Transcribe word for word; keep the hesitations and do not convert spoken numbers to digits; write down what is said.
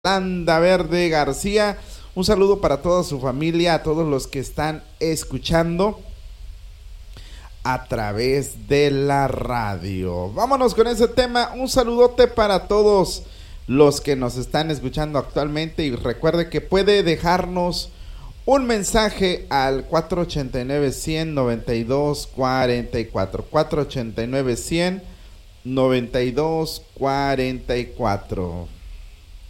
Landa Verde García. Un saludo para toda su familia, a todos los que están escuchando a través de la radio. Vámonos con ese tema. Un saludote para todos los que nos están escuchando actualmente y recuerde que puede dejarnos un mensaje al cuatro ochenta y nueve, cien, noventa y dos, cuarenta y cuatro, cuatro ochenta y nueve, cien, noventa y dos, cuarenta y cuatro.